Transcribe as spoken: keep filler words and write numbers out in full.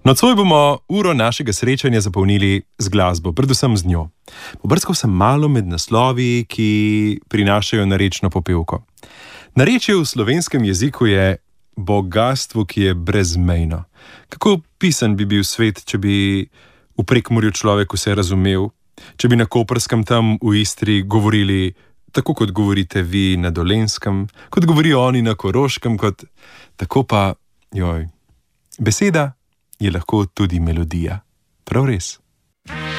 Nocoj bomo uro našega srečanja zapolnili z glasbo, predvsem z njo. Pobrskal sem malo med naslovi, ki prinašajo narečno popevko. Narečje v slovenskem jeziku je bogastvo, ki je brezmejno. Kako pisan bi bil svet, če bi v Prekmurju človek vse razumel, če bi na Koprskem tam v Istri govorili tako, kot govorite vi na Dolenjskem, kot govorijo oni na Koroškem, kot tako pa, joj, beseda je lahko tudi melodija. Prav res.